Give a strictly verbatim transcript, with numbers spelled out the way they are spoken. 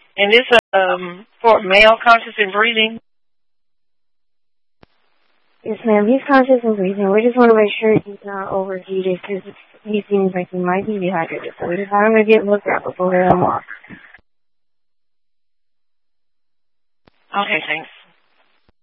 And this um for male conscious and breathing? Yes, ma'am. He's conscious and breathing. We just want to make sure he's not overheated because he seems like he might be dehydrated. So we just want him to get looked at before we let him off. Okay, thanks.